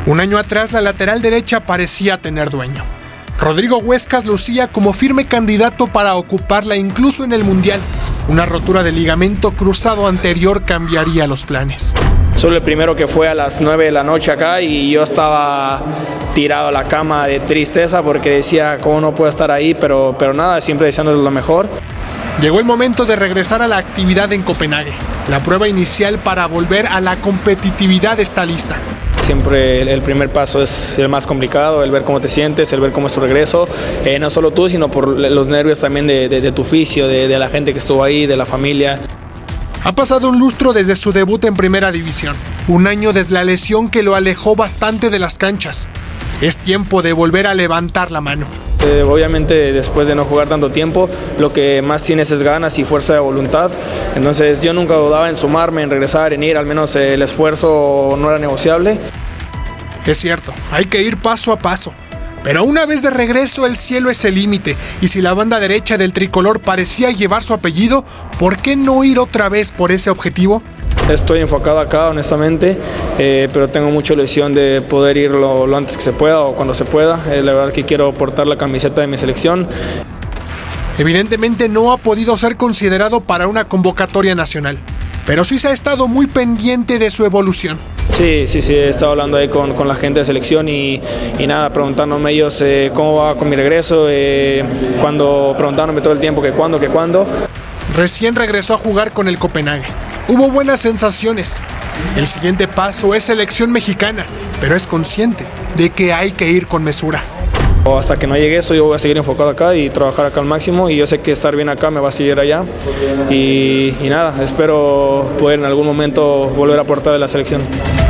Un año atrás, la lateral derecha parecía tener dueño. Rodrigo Huescas lucía como firme candidato para ocuparla incluso en el Mundial. Una rotura de ligamento cruzado anterior cambiaría los planes. Soy el primero que fue a las 9 de la noche acá y yo estaba tirado a la cama de tristeza porque decía cómo no puedo estar ahí, pero nada, siempre deseándole lo mejor. Llegó el momento de regresar a la actividad en Copenhague. La prueba inicial para volver a la competitividad está lista. Siempre el primer paso es el más complicado, el ver cómo te sientes, el ver cómo es tu regreso, no solo tú, sino por los nervios también de tu fisio, de la gente que estuvo ahí, de la familia. Ha pasado un lustro desde su debut en Primera División, un año desde la lesión que lo alejó bastante de las canchas. Es tiempo de volver a levantar la mano. Obviamente después de no jugar tanto tiempo, lo que más tienes es ganas y fuerza de voluntad. Entonces yo nunca dudaba en sumarme, en regresar, en ir, al menos el esfuerzo no era negociable. Es cierto, hay que ir paso a paso. Pero una vez de regreso el cielo es el límite, y si la banda derecha del tricolor parecía llevar su apellido, ¿por qué no ir otra vez por ese objetivo? Estoy enfocado acá, honestamente, pero tengo mucha ilusión de poder ir lo antes que se pueda o cuando se pueda. La verdad que quiero portar la camiseta de mi selección. Evidentemente no ha podido ser considerado para una convocatoria nacional, pero sí se ha estado muy pendiente de su evolución. Sí, he estado hablando ahí con la gente de selección y nada, preguntándome ellos cómo va con mi regreso, preguntándome todo el tiempo que cuándo. Recién regresó a jugar con el Copenhague. Hubo buenas sensaciones. El siguiente paso es selección mexicana, pero es consciente de que hay que ir con mesura. Hasta que no llegue eso, yo voy a seguir enfocado acá y trabajar acá al máximo, y yo sé que estar bien acá me va a seguir allá y nada, espero poder en algún momento volver a aportar de la selección.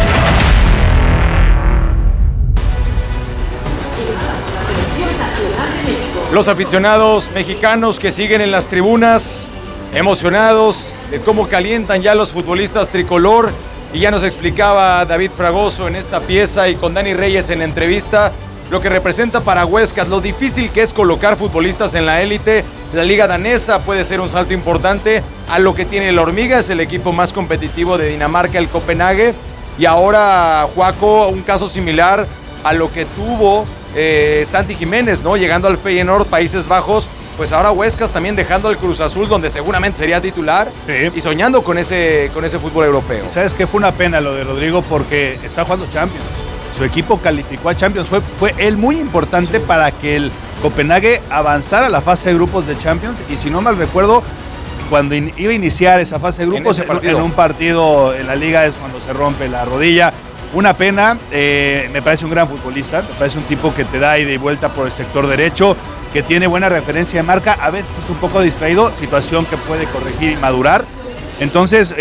Los aficionados mexicanos que siguen en las tribunas, emocionados de cómo calientan ya los futbolistas tricolor, y ya nos explicaba David Fragoso en esta pieza y con Dani Reyes en entrevista lo que representa para Huescas, lo difícil que es colocar futbolistas en la élite. La liga danesa puede ser un salto importante a lo que tiene la Hormiga, es el equipo más competitivo de Dinamarca, el Copenhague, y ahora Joaco, un caso similar a lo que tuvo Santi Jiménez, ¿no? Llegando al Feyenoord, Países Bajos. Pues ahora Huescas también dejando al Cruz Azul, donde seguramente sería titular, sí, y soñando con ese fútbol europeo. ¿Sabes qué? Fue una pena lo de Rodrigo porque está jugando Champions. Su equipo calificó a Champions. Fue él muy importante para que el Copenhague avanzara a la fase de grupos de Champions. Y si no mal recuerdo, cuando iba a iniciar esa fase de grupos, en un partido en la liga es cuando se rompe la rodilla. Una pena, me parece un gran futbolista, me parece un tipo que te da ida y vuelta por el sector derecho, que tiene buena referencia de marca, a veces es un poco distraído, situación que puede corregir y madurar. Entonces,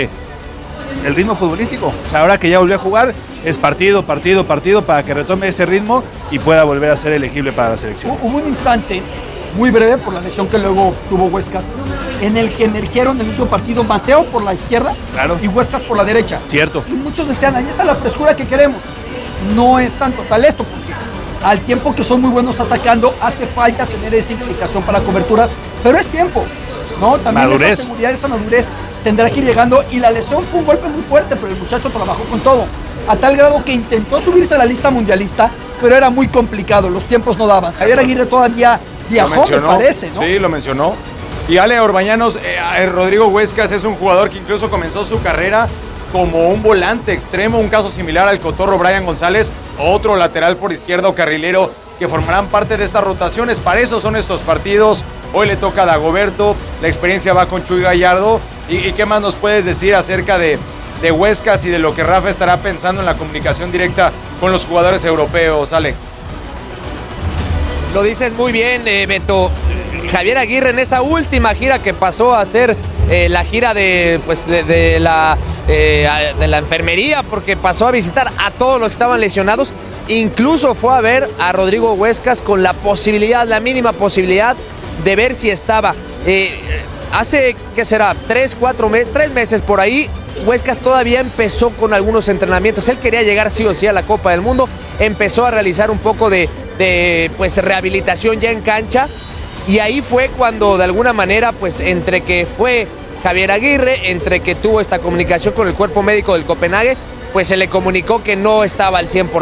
el ritmo futbolístico, o sea, ahora que ya volvió a jugar, es partido para que retome ese ritmo y pueda volver a ser elegible para la selección. Hubo un instante muy breve por la lesión que luego tuvo Huescas, en el que emergieron en el último partido Mateo por la izquierda, claro, y Huescas por la derecha. Cierto. Y muchos decían, ahí está la frescura que queremos. No es tan total esto, porque al tiempo que son muy buenos atacando, hace falta tener esa implicación para coberturas, pero es tiempo, ¿no? También madurez. Esa seguridad, esa madurez tendrá que ir llegando, y la lesión fue un golpe muy fuerte, pero el muchacho trabajó con todo, a tal grado que intentó subirse a la lista mundialista, pero era muy complicado, los tiempos no daban. Javier Aguirre todavía viajó, me parece, ¿no? Sí, lo mencionó. Y Ale Orbañanos, Rodrigo Huescas es un jugador que incluso comenzó su carrera como un volante extremo, un caso similar al cotorro Brian González, otro lateral por izquierda o carrilero que formarán parte de estas rotaciones. Para eso son estos partidos. Hoy le toca a Dagoberto, la experiencia va con Chuy Gallardo. ¿Y qué más nos puedes decir acerca de Huescas y de lo que Rafa estará pensando en la comunicación directa con los jugadores europeos, Alex? Lo dices muy bien, Beto. Javier Aguirre, en esa última gira que pasó a ser la gira de la enfermería, porque pasó a visitar a todos los que estaban lesionados, incluso fue a ver a Rodrigo Huescas con la posibilidad, la mínima posibilidad de ver si estaba. Hace, ¿qué será? 3 meses por ahí, Huescas todavía empezó con algunos entrenamientos. Él quería llegar sí o sí a la Copa del Mundo, empezó a realizar un poco de rehabilitación ya en cancha, y ahí fue cuando de alguna manera, pues entre que fue Javier Aguirre, entre que tuvo esta comunicación con el cuerpo médico del Copenhague, pues se le comunicó que no estaba al 100%.